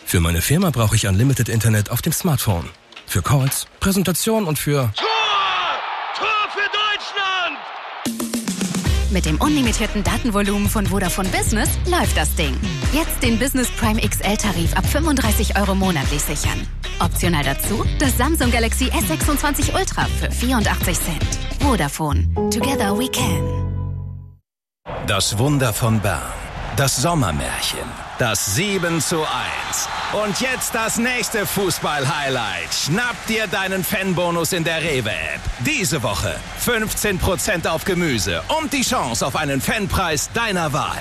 Für meine Firma brauche ich Unlimited Internet auf dem Smartphone. Für Calls, Präsentation und für... Tor für Deutschland! Mit dem unlimitierten Datenvolumen von Vodafone Business läuft das Ding. Jetzt den Business Prime XL-Tarif ab 35 € monatlich sichern. Optional dazu das Samsung Galaxy S26 Ultra für 84 Cent. Vodafone. Together we can. Das Wunder von Bern. Das Sommermärchen. Das 7:1. Und jetzt das nächste Fußball-Highlight. Schnapp dir deinen Fanbonus in der Rewe-App. Diese Woche 15% auf Gemüse und die Chance auf einen Fanpreis deiner Wahl.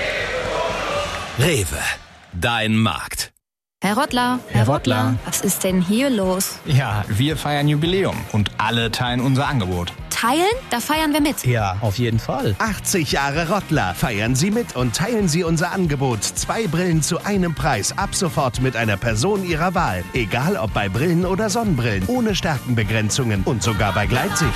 Rewe. Dein Markt. Herr Rottler. Herr Rottler. Was ist denn hier los? Ja, wir feiern Jubiläum und alle teilen unser Angebot. Teilen? Da feiern wir mit. Ja, auf jeden Fall. 80 Jahre Rottler. Feiern Sie mit und teilen Sie unser Angebot. 2 Brillen zu einem Preis. Ab sofort mit einer Person Ihrer Wahl. Egal ob bei Brillen oder Sonnenbrillen. Ohne Stärkenbegrenzungen und sogar bei Gleitsicht.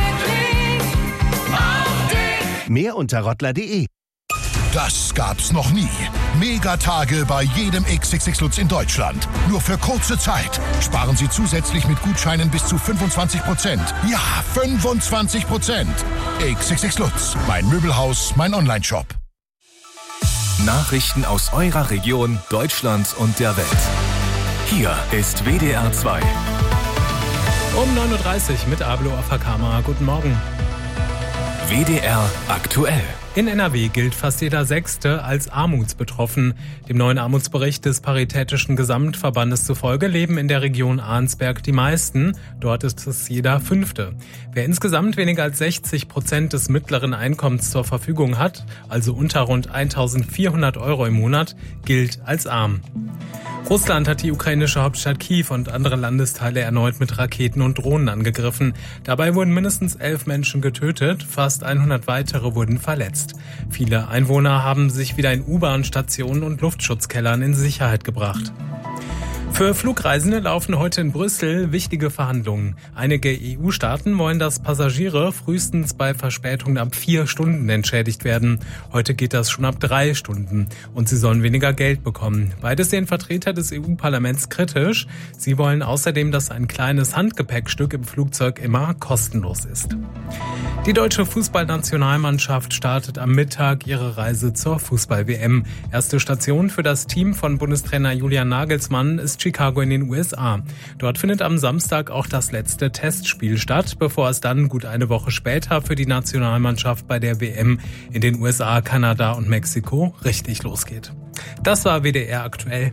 Mehr unter rottler.de. Das gab's noch nie. Megatage bei jedem XXX Lutz in Deutschland. Nur für kurze Zeit. Sparen Sie zusätzlich mit Gutscheinen bis zu 25%. Ja, 25%. XXX Lutz. Mein Möbelhaus, mein Onlineshop. Nachrichten aus eurer Region, Deutschland und der Welt. Hier ist WDR 2. Um 9:30 Uhr mit Ablo auf der Kamera. Guten Morgen. WDR aktuell. In NRW gilt fast jeder Sechste als armutsbetroffen. Dem neuen Armutsbericht des Paritätischen Gesamtverbandes zufolge leben in der Region Arnsberg die meisten. Dort ist es jeder Fünfte. Wer insgesamt weniger als 60% des mittleren Einkommens zur Verfügung hat, also unter rund 1.400 € im Monat, gilt als arm. Russland hat die ukrainische Hauptstadt Kiew und andere Landesteile erneut mit Raketen und Drohnen angegriffen. Dabei wurden mindestens 11 Menschen getötet, fast 100 weitere wurden verletzt. Viele Einwohner haben sich wieder in U-Bahn-Stationen und Luftschutzkellern in Sicherheit gebracht. Für Flugreisende laufen heute in Brüssel wichtige Verhandlungen. Einige EU-Staaten wollen, dass Passagiere frühestens bei Verspätungen ab 4 Stunden entschädigt werden. Heute geht das schon ab 3 Stunden. Und sie sollen weniger Geld bekommen. Beides sehen Vertreter des EU-Parlaments kritisch. Sie wollen außerdem, dass ein kleines Handgepäckstück im Flugzeug immer kostenlos ist. Die deutsche Fußballnationalmannschaft startet am Mittag ihre Reise zur Fußball-WM. Erste Station für das Team von Bundestrainer Julian Nagelsmann ist Chicago in den USA. Dort findet am Samstag auch das letzte Testspiel statt, bevor es dann gut eine Woche später für die Nationalmannschaft bei der WM in den USA, Kanada und Mexiko richtig losgeht. Das war WDR aktuell.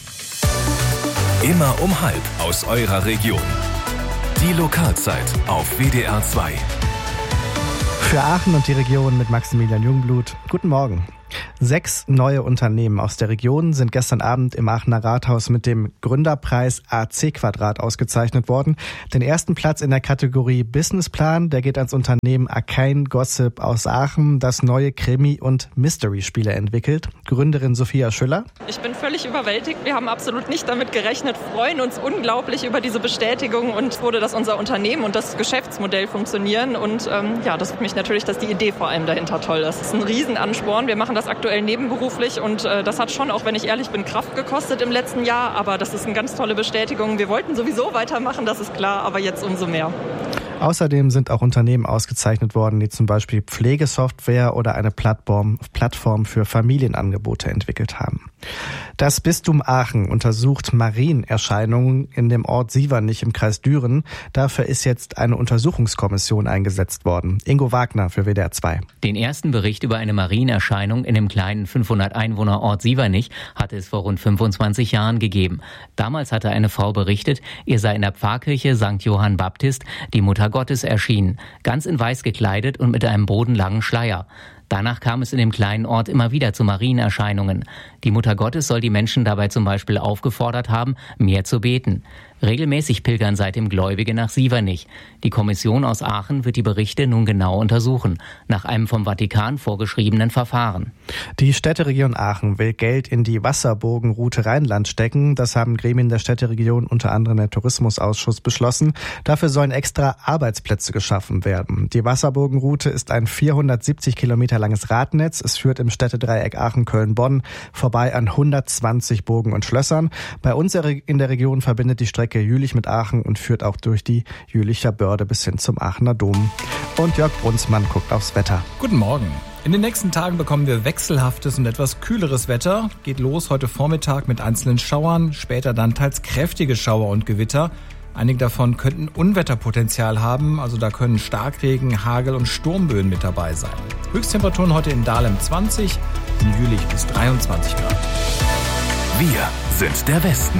Immer um 12:30 aus eurer Region. Die Lokalzeit auf WDR 2. Für Aachen und die Region mit Maximilian Jungblut. Guten Morgen. 6 neue Unternehmen aus der Region sind gestern Abend im Aachener Rathaus mit dem Gründerpreis AC² ausgezeichnet worden. Den ersten Platz in der Kategorie Businessplan, der geht ans Unternehmen Akain Gossip aus Aachen, das neue Krimi- und Mystery-Spiele entwickelt. Gründerin Sophia Schüller. Ich bin völlig überwältigt. Wir haben absolut nicht damit gerechnet, freuen uns unglaublich über diese Bestätigung und dass unser Unternehmen und das Geschäftsmodell funktionieren. Und das freut mich natürlich, dass die Idee vor allem dahinter toll ist. Das ist ein Riesenansporn. Wir machen das aktuell nebenberuflich und das hat schon, auch wenn ich ehrlich bin, Kraft gekostet im letzten Jahr, aber das ist eine ganz tolle Bestätigung. Wir wollten sowieso weitermachen, das ist klar, aber jetzt umso mehr. Außerdem sind auch Unternehmen ausgezeichnet worden, die zum Beispiel Pflegesoftware oder eine Plattform für Familienangebote entwickelt haben. Das Bistum Aachen untersucht Marienerscheinungen in dem Ort Sievernich im Kreis Düren. Dafür ist jetzt eine Untersuchungskommission eingesetzt worden. Ingo Wagner für WDR 2. Den ersten Bericht über eine Marienerscheinung in dem kleinen 500-Einwohner-Ort Sievernich hatte es vor rund 25 Jahren gegeben. Damals hatte eine Frau berichtet, ihr sei in der Pfarrkirche St. Johann Baptist die Mutter Gottes erschienen, ganz in weiß gekleidet und mit einem bodenlangen Schleier. Danach kam es in dem kleinen Ort immer wieder zu Marienerscheinungen. Die Mutter Gottes soll die Menschen dabei zum Beispiel aufgefordert haben, mehr zu beten. Regelmäßig pilgern seitdem Gläubige nach Sievernich. Die Kommission aus Aachen wird die Berichte nun genau untersuchen, nach einem vom Vatikan vorgeschriebenen Verfahren. Die Städteregion Aachen will Geld in die Wasserburgenroute Rheinland stecken. Das haben Gremien der Städteregion, unter anderem der Tourismusausschuss, beschlossen. Dafür sollen extra Arbeitsplätze geschaffen werden. Die Wasserburgenroute ist ein 470 Kilometer langes Radnetz. Es führt im Städtedreieck Aachen-Köln-Bonn vorbei an 120 Burgen und Schlössern. Bei uns in der Region verbindet die Strecke Jülich mit Aachen und führt auch durch die Jülicher Börde bis hin zum Aachener Dom. Und Jörg Brunsmann guckt aufs Wetter. Guten Morgen. In den nächsten Tagen bekommen wir wechselhaftes und etwas kühleres Wetter. Geht los heute Vormittag mit einzelnen Schauern, später dann teils kräftige Schauer und Gewitter. Einige davon könnten Unwetterpotenzial haben, also da können Starkregen, Hagel und Sturmböen mit dabei sein. Höchsttemperaturen heute in Dahlem 20, in Jülich bis 23 Grad. Wir sind der Westen.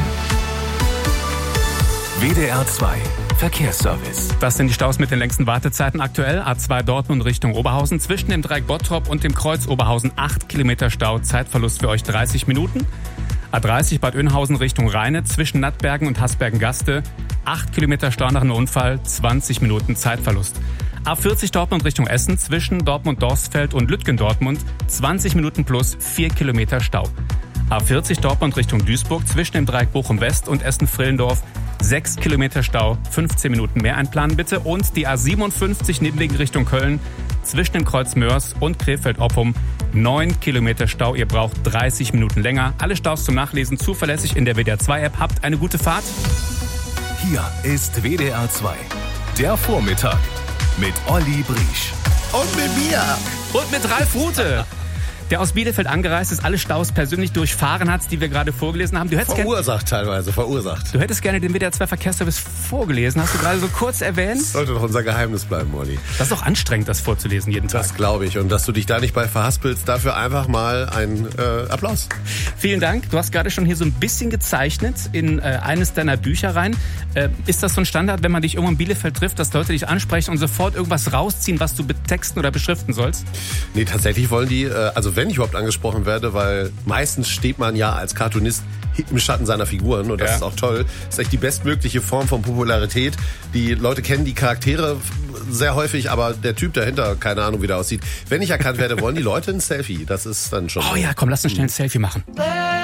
WDR 2 Verkehrsservice. Das sind die Staus mit den längsten Wartezeiten aktuell. A2 Dortmund Richtung Oberhausen. Zwischen dem Dreieck Bottrop und dem Kreuz Oberhausen 8 Kilometer Stau. Zeitverlust für euch 30 Minuten. A30 Bad Oeynhausen Richtung Rheine. Zwischen Nattbergen und Hasbergen-Gaste. 8 Kilometer Stau nach einem Unfall. 20 Minuten Zeitverlust. A40 Dortmund Richtung Essen. Zwischen Dortmund-Dorsfeld und Lütgendortmund. 20 Minuten plus 4 Kilometer Stau. A40 Dortmund Richtung Duisburg. Zwischen dem Dreieck Bochum-West und Essen-Frillendorf. 6 Kilometer Stau, 15 Minuten mehr einplanen bitte. Und die A57 Nebenwegen Richtung Köln zwischen dem Kreuz Mörs und Krefeld-Oppum 9 Kilometer Stau. Ihr braucht 30 Minuten länger. Alle Staus zum Nachlesen zuverlässig in der WDR 2 App. Habt eine gute Fahrt. Hier ist WDR 2. Der Vormittag mit Olli Briesch. Und mit mir. Und mit Ralf Rute, der aus Bielefeld angereist ist, alle Staus persönlich durchfahren hat, die wir gerade vorgelesen haben. Verursacht. Du hättest gerne den WDR 2 Verkehrsservice vorgelesen, hast du gerade so kurz erwähnt. Das sollte doch unser Geheimnis bleiben, Olli. Das ist doch anstrengend, das vorzulesen jeden Tag. Das glaube ich. Und dass du dich da nicht bei verhaspelst, dafür einfach mal einen Applaus. Vielen Dank. Du hast gerade schon hier so ein bisschen gezeichnet in eines deiner Bücher rein. Ist das so ein Standard, wenn man dich irgendwo in Bielefeld trifft, dass Leute dich ansprechen und sofort irgendwas rausziehen, was du betexten oder beschriften sollst? Nee, tatsächlich wollen die, wenn ich überhaupt angesprochen werde, weil meistens steht man ja als Cartoonist im Schatten seiner Figuren und das ist auch toll. Das ist echt die bestmögliche Form von Popularität. Die Leute kennen die Charaktere sehr häufig, aber der Typ dahinter, keine Ahnung, wie der aussieht. Wenn ich erkannt werde, wollen die Leute ein Selfie. Das ist dann schon... Oh ja, komm, lass uns schnell ein Selfie machen.